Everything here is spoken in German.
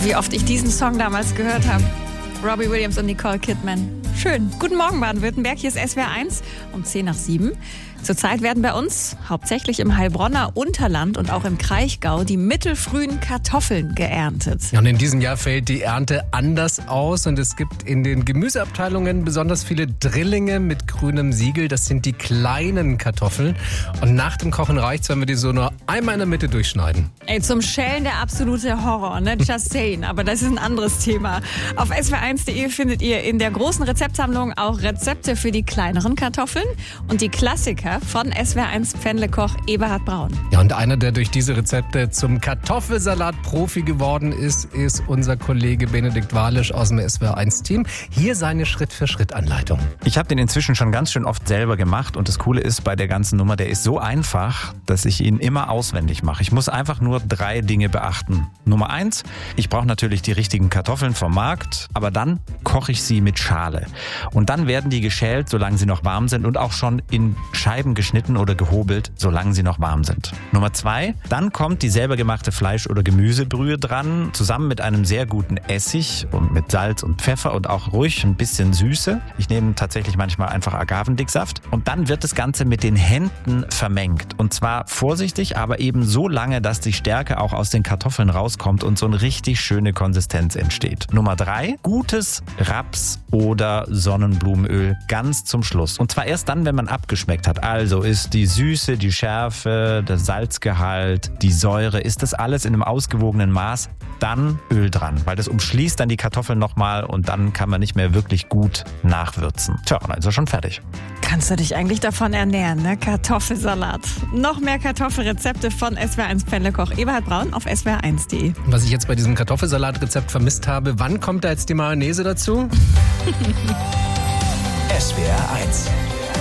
Wie oft ich diesen Song damals gehört habe. Robbie Williams und Nicole Kidman. Schön. Guten Morgen, Baden-Württemberg. Hier ist SWR 1 um 6:10. Zurzeit werden bei uns, hauptsächlich im Heilbronner Unterland und auch im Kraichgau, die mittelfrühen Kartoffeln geerntet. Ja, und in diesem Jahr fällt die Ernte anders aus und es gibt in den Gemüseabteilungen besonders viele Drillinge mit grünem Siegel. Das sind die kleinen Kartoffeln. Und nach dem Kochen reicht's, wenn wir die so nur einmal in der Mitte durchschneiden. Ey, zum Schälen der absolute Horror, ne? Just saying. Aber das ist ein anderes Thema. Auf swr1.de findet ihr in der großen Rezeptsammlung auch Rezepte für die kleineren Kartoffeln und die Klassiker von SWR1 Pfändlekoch Eberhard Braun. Ja, und einer, der durch diese Rezepte zum Kartoffelsalat-Profi geworden ist, ist unser Kollege Benedikt Walisch aus dem SWR1-Team. Hier seine Schritt-für-Schritt-Anleitung. Ich habe den inzwischen schon ganz schön oft selber gemacht und das Coole ist bei der ganzen Nummer, der ist so einfach, dass ich ihn immer auswendig mache. Ich muss einfach nur 3 Dinge beachten. Nummer 1, ich brauche natürlich die richtigen Kartoffeln vom Markt, aber dann koche ich sie mit Schale. Und dann werden die geschält, solange sie noch warm sind und auch schon in Scheiben geschnitten oder gehobelt, solange sie noch warm sind. Nummer 2, dann kommt die selber gemachte Fleisch- oder Gemüsebrühe dran, zusammen mit einem sehr guten Essig und mit Salz und Pfeffer und auch ruhig ein bisschen Süße. Ich nehme tatsächlich manchmal einfach Agavendicksaft. Und dann wird das Ganze mit den Händen vermengt. Und zwar vorsichtig, aber eben so lange, dass die Stärke auch aus den Kartoffeln rauskommt und so eine richtig schöne Konsistenz entsteht. Nummer 3, gutes Raps- oder Sonnenblumenöl ganz zum Schluss. Und zwar erst dann, wenn man abgeschmeckt hat. Also ist die Süße, die Schärfe, der Salzgehalt, die Säure, ist das alles in einem ausgewogenen Maß, dann Öl dran, weil das umschließt dann die Kartoffeln nochmal und dann kann man nicht mehr wirklich gut nachwürzen. Tja, und dann ist er schon fertig. Kannst du dich eigentlich davon ernähren, ne? Kartoffelsalat. Noch mehr Kartoffelrezepte von SWR1 Pfändlekoch Eberhard Braun auf swr1.de. Was ich jetzt bei diesem Kartoffelsalatrezept vermisst habe, wann kommt da jetzt die Mayonnaise dazu? SWR 1